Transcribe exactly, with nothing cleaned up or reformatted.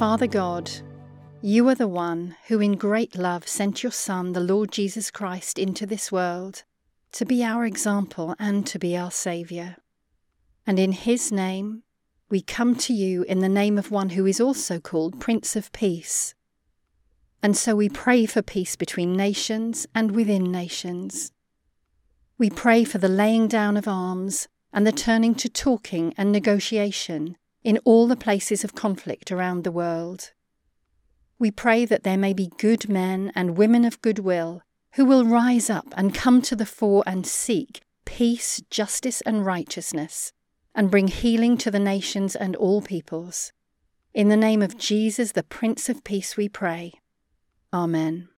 Father God, you are the one who in great love sent your Son, the Lord Jesus Christ, into this world to be our example and to be our Saviour. And in his name, we come to you in the name of one who is also called Prince of Peace. And so we pray for peace between nations and within nations. We pray for the laying down of arms and the turning to talking and negotiation in all the places of conflict around the world. We pray that there may be good men and women of goodwill who will rise up and come to the fore and seek peace, justice, and righteousness, and bring healing to the nations and all peoples. In the name of Jesus, the Prince of Peace, we pray. Amen.